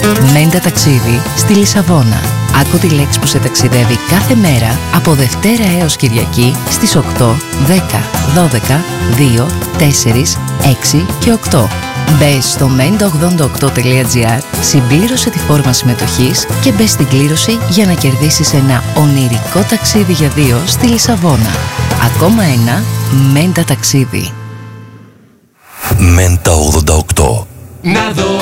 Μέντα ταξίδι στη Λισαβόνα. Άκου τη λέξη που σε ταξιδεύει κάθε μέρα από Δευτέρα έως Κυριακή στις 8, 10, 12, 2, 4, 6 και 8. Μπες στο menda88.gr, συμπλήρωσε τη φόρμα συμμετοχής και μπες στην κλήρωση για να κερδίσεις ένα ονειρικό ταξίδι για δύο στη Λισαβόνα. Ακόμα ένα Μέντα ταξίδι. Μέντα 88. Να δω